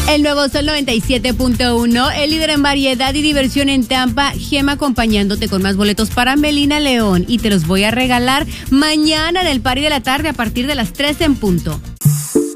El nuevo Sol 97.1, el líder en variedad y diversión en Tampa. Gema acompañándote con más boletos para Melina León y te los voy a regalar mañana en el party de la tarde a partir de las 3 en punto.